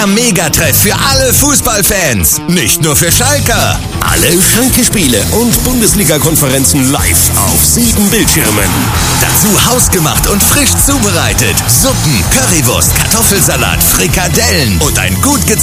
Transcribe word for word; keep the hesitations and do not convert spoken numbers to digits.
Der Megatreff für alle Fußballfans. Nicht nur für Schalker. Alle Schalke-Spiele und Bundesliga-Konferenzen live auf sieben Bildschirmen. Dazu hausgemacht und frisch zubereitet. Suppen, Currywurst, Kartoffelsalat, Frikadellen und ein gut gezogenes